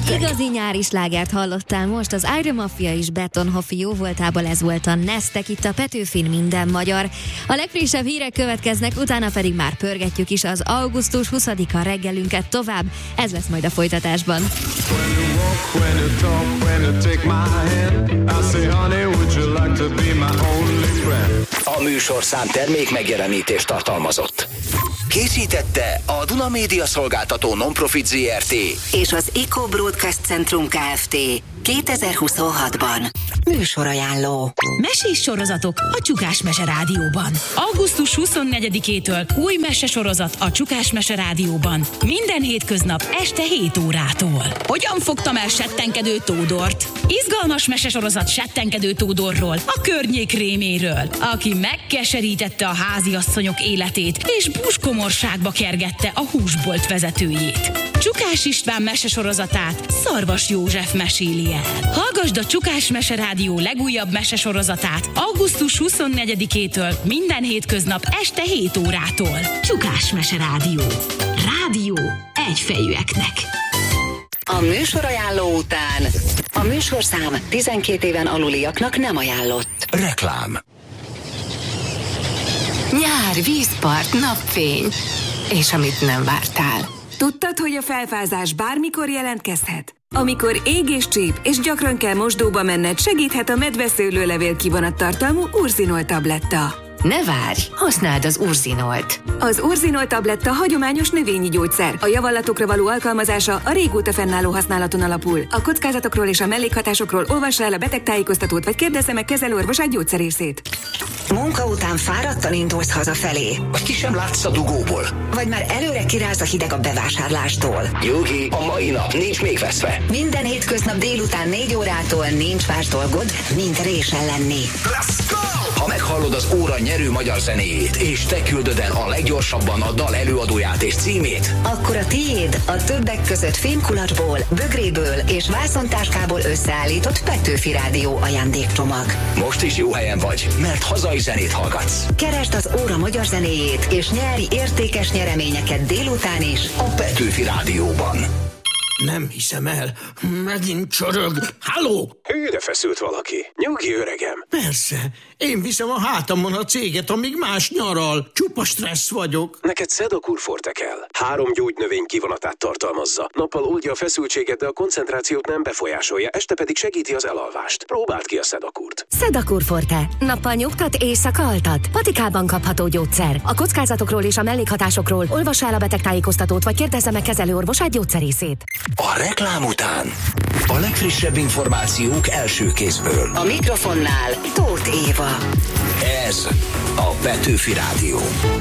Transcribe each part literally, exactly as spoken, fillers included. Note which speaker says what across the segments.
Speaker 1: Igazi nyári slágert hallottál most, az Iron Mafia és Betonhoffi jó voltából, ez volt a Neztek itt a Petőfin Minden Magyar. A legfrissebb hírek következnek, utána pedig már pörgetjük is az augusztus huszadika reggelünket tovább, ez lesz majd a folytatásban.
Speaker 2: A műsorszám termék megjelenítést tartalmazott. Készítette a Duna Média Szolgáltató Non-Profit zé er té és az Eco Broadcast Centrum Kft. kétezer-huszonhatban. Műsorajánló.
Speaker 3: Mesés sorozatok a Csukás Mese Rádióban. augusztus huszonnegyedikétől új mesesorozat a Csukás Mese Rádióban. Minden hétköznap este hét órától. Hogyan fogtam el settenkedő Tódort? Izgalmas mesesorozat settenkedő Tódorról, a környék réméről, aki megkeserítette a háziasszonyok életét és buskomorságba kergette a húsbolt vezetőjét. Csukás István mesesorozatát Szarvas József meséli el. Hallgasd a Csukás Mese Rádió legújabb mesesorozatát augusztus huszonnegyedikétől minden hétköznap este hét órától. Csukás Mese Rádió. Rádió egyfejűeknek.
Speaker 2: A műsorajánló után a műsorszám tizenkét éven aluliaknak nem ajánlott. Reklám.
Speaker 4: Nyár, vízpart, napfény. És amit nem vártál. Tudtad, hogy a felfázás bármikor jelentkezhet? Amikor ég és csíp, és gyakran kell mosdóba menned, segíthet a medveszőlőlevél kivonattartalmú Urzinol tabletta.
Speaker 5: Ne várj, használd az Urzinolt.
Speaker 4: Az Urzinol tabletta hagyományos növényi gyógyszer. A javallatokra való alkalmazása a régóta fennálló használaton alapul. A kockázatokról és a mellékhatásokról olvassa el a betegtájékoztatót, vagy kérdezze meg kezelőorvosát, gyógyszerészét.
Speaker 2: Munka után fáradtan indulsz hazafelé. Vagy ki sem látsz a dugóból. Vagy már előre kiráz a hideg a bevásárlástól. Nyugi, a mai nap nincs még veszve. Minden hétköznap délután négy órától nincs más dolgod, mint résen lenni. Let's go! Ha meghallod az óra nyerő magyar zenéjét, és te küldöd el a leggyorsabban a dal előadóját és címét, akkor a tiéd a többek között fémkulacsból, bögréből és vászontáskából összeállított Petőfi Rádió ajándékcsomag. Most is jó helyen vagy, mert hazai zenét hallgatsz. Keresd az óra magyar zenéjét, és nyeri értékes nyereményeket délután is a Petőfi Rádióban.
Speaker 6: Nem hiszem el. Megint csorog. Halló?
Speaker 7: Hűre feszült valaki. Nyugi, öregem.
Speaker 6: Persze. Én viszem a hátamon a céget, amíg más nyaral. Csupa stressz vagyok.
Speaker 7: Neked Sedakur Forte kell. Három gyógynövény kivonatát tartalmazza. Nappal oldja a feszültséget, de a koncentrációt nem befolyásolja, este pedig segíti az elalvást. Próbáld ki a Sedakurt.
Speaker 1: Sedakur Forte. Nappal nyugtat, éjszaka altat. Patikában kapható gyógyszer. A kockázatokról és a mellékhatásokról olvassa el a betegtájékoztatót, vagy kérdezze meg kezelőorvosát, gyógyszerészét.
Speaker 2: A reklám után a legfrissebb információk első kézből. A mikrofonnál Tóth Éva. Ez a Petőfi Rádió.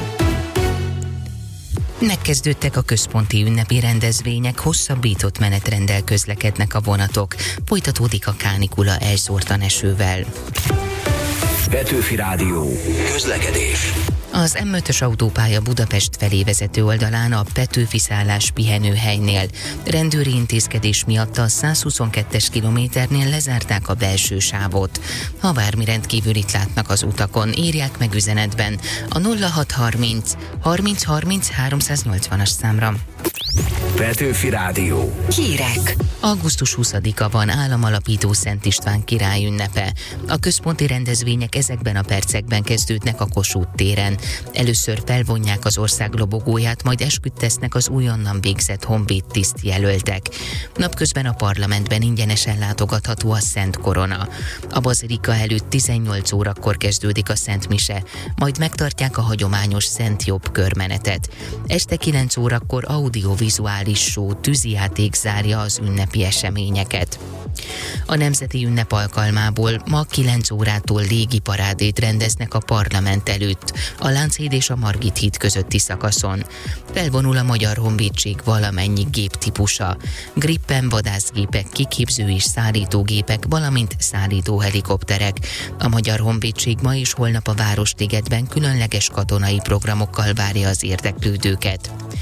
Speaker 5: Megkezdődtek a központi ünnepi rendezvények, hosszabbított menetrenddel közlekednek a vonatok. Folytatódik a kánikula elszórtan esővel.
Speaker 2: Petőfi Rádió. Közlekedés.
Speaker 5: Az M ötös autópálya Budapest felé vezető oldalán a Petőfi szállás pihenőhelynél rendőri intézkedés miatt a százhuszonkettes kilométernél lezárták a belső sávot. Ha bármi rendkívülit látnak az utakon, írják meg üzenetben a nulla hat harminc harminc harminc háromszáznyolcvanas számra.
Speaker 2: Petőfi Rádió. Hírek.
Speaker 5: augusztus huszadika van államalapító Szent István király ünnepe. A központi rendezvények ezekben a percekben kezdődnek a Kossuth téren. Először felvonják az ország lobogóját, majd esküdtesznek az újonnan végzett honvéd tisztjelöltek. Napközben a parlamentben ingyenesen látogatható a Szent Korona. A bazilika előtt tizennyolc órakor kezdődik a Szent Mise, majd megtartják a hagyományos Szent Jobb körmenetet. Este kilenc órakor audiovizuális show, tűzijáték zárja az ünnepi eseményeket. A nemzeti ünnep alkalmából ma kilenc órától légiparádét rendeznek a parlament előtt, a Lánchíd és a Margit híd közötti szakaszon. Felvonul a Magyar Honvédség valamennyi géptípusa. Gripen, vadászgépek, kiképző és szállítógépek, valamint szállítóhelikopterek. A Magyar Honvédség ma és holnap a Városligetben különleges katonai programokkal várja az érdeklődőket.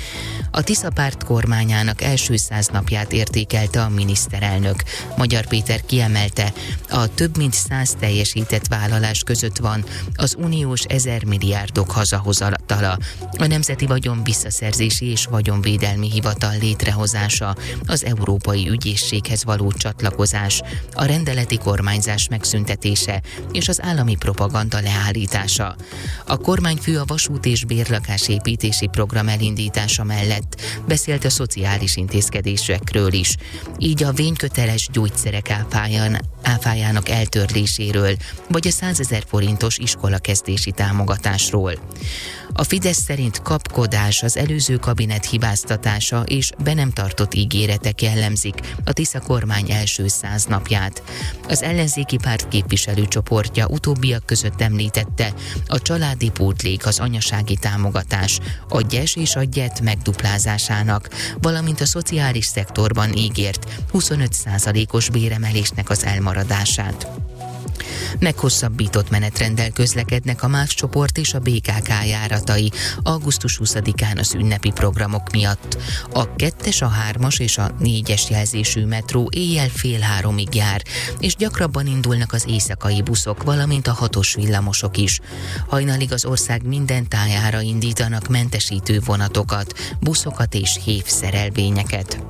Speaker 5: A Tisza párt kormányának első száz napját értékelte a miniszterelnök. Magyar Péter kiemelte, a több mint száz teljesített vállalás között van az uniós ezer milliárdok hazahozatala, a Nemzeti Vagyon Visszaszerzési és Vagyonvédelmi Hivatal létrehozása, az Európai Ügyészséghez való csatlakozás, a rendeleti kormányzás megszüntetése és az állami propaganda leállítása. A kormányfő a vasút és bérlakásépítési program elindítása mellett beszélt a szociális intézkedésekről is, így a vényköteles gyógyszerek áfáján, áfájának eltörléséről, vagy a százezer forintos iskolakezdési támogatásról. A Fidesz szerint kapkodás, az előző kabinet hibáztatása és be nem tartott ígéretek jellemzik a Tisza kormány első száz napját. Az ellenzéki párt képviselőcsoportja utóbbiak között említette a családi pótlék, az anyasági támogatás, a gyes és a gyet megduplázásának, valamint a szociális szektorban ígért huszonöt százalékos béremelésnek az elmaradását. Meghosszabbított menetrenddel közlekednek a MÁV csoport és a bé ká ká járatai augusztus huszadikán az ünnepi programok miatt. A kettes, a hármas és a négyes jelzésű metró éjjel fél háromig jár, és gyakrabban indulnak az éjszakai buszok, valamint a hatos villamosok is. Hajnalig az ország minden tájára indítanak mentesítő vonatokat, buszokat és hévszerelvényeket.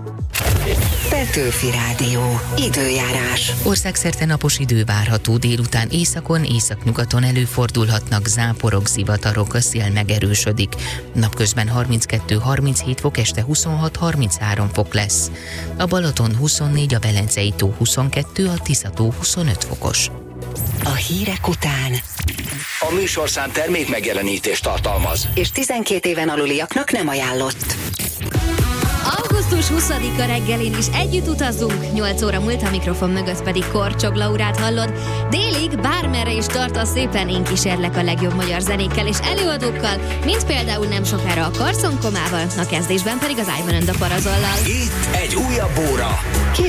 Speaker 2: Petőfi Rádió. Időjárás.
Speaker 5: Országszerte napos idő várható, délután északon, északnyugaton előfordulhatnak záporok, zivatarok, a szél megerősödik. Napközben harminckettő-harminchét fok, este huszonhat-harminchárom fok lesz. A Balaton huszonnégy, a Velencei tó huszonkettő, a Tisza-tó huszonöt fokos.
Speaker 2: A hírek után
Speaker 8: A műsorszám termék megjelenítést tartalmaz,
Speaker 2: és tizenkét éven aluliaknak nem ajánlott.
Speaker 1: augusztus huszadika reggelén is együtt utazunk, nyolc óra múlt, a mikrofon mögött pedig Korcsog Laurát hallod. Délig bármerre is tartasz, szépen én kísérlek a legjobb magyar zenékkel és előadókkal, mint például nem sokára a Carson Comával, a kezdésben pedig az Ivan and the Parazollal.
Speaker 8: itt egy újabb óra.